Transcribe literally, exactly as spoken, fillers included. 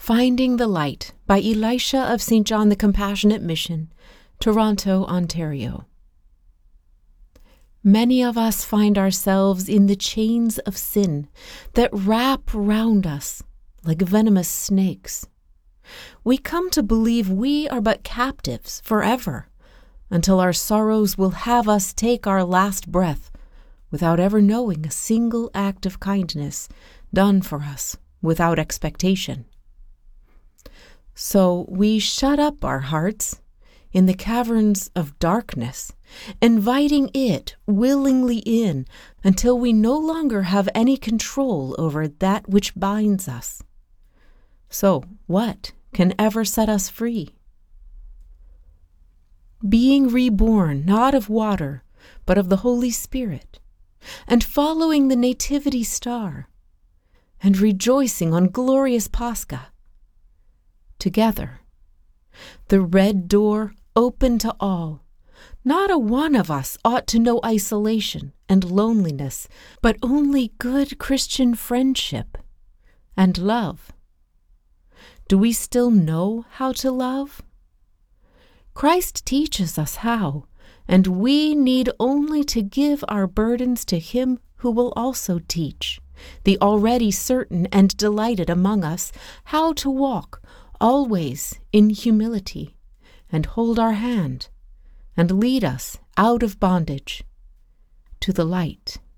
Finding the Light by Elisha of Saint John the Compassionate Mission, Toronto, Ontario. Many of us find ourselves in the chains of sin that wrap round us like venomous snakes. We come to believe we are but captives forever, until our sorrows will have us take our last breath without ever knowing a single act of kindness done for us without expectation. So we shut up our hearts in the caverns of darkness, inviting it willingly in until we no longer have any control over that which binds us. So what can ever set us free? Being reborn not of water, but of the Holy Spirit, and following the Nativity star, and rejoicing on glorious Pascha. Together, the red door open to all. Not a one of us ought to know isolation and loneliness, but only good Christian friendship and love. Do we still know how to love? Christ teaches us how, and we need only to give our burdens to Him who will also teach, the already certain and delighted among us, how to walk always in humility, and hold our hand, and lead us out of bondage to the light.